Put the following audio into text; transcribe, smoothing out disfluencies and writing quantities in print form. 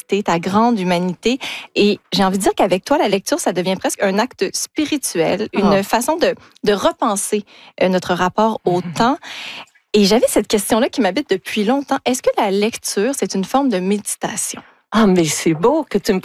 humanité, ta grande humanité. Et j'ai envie de dire qu'avec toi, la lecture, ça devient presque un acte spirituel, une façon de repenser notre rapport au temps. Et j'avais cette question-là qui m'habite depuis longtemps. Est-ce que la lecture, c'est une forme de méditation? Ah, mais c'est beau que tu me